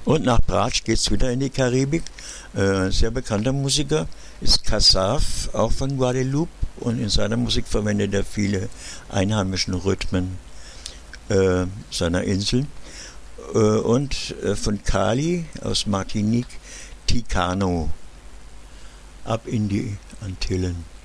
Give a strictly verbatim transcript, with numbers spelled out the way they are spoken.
Und nach Brač geht es wieder in die Karibik. Äh, sehr bekannter Musiker ist Cassav, auch von Guadeloupe. Und in seiner Musik verwendet er viele einheimischen Rhythmen äh, seiner Insel. Äh, und äh, von Cali aus Martinique, Ticano, ab in die Antillen.